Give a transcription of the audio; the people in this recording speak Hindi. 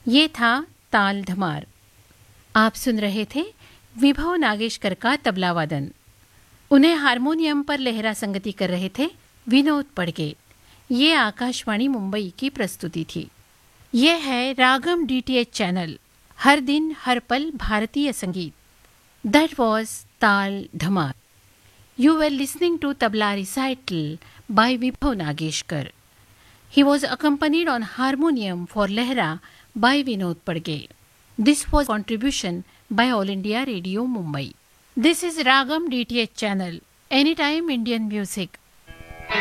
ये था ताल धमार। आप सुन रहे थे विभव नागेशकर का तबला वादन। उन्हें हारमोनियम पर लहरा संगति कर रहे थे विनोद पड़गे। ये आकाशवाणी मुंबई की प्रस्तुति थी। ये है रागम डीटीएच चैनल, हर दिन हर पल भारतीय संगीत। दैट वॉज ताल dhamar. You were listening to tabla recital by Vibhav Nageshkar. He was accompanied on harmonium for Lehra by Vinod Padge. This was contribution by All India Radio Mumbai. This is Ragam DTH channel, Anytime Indian Music.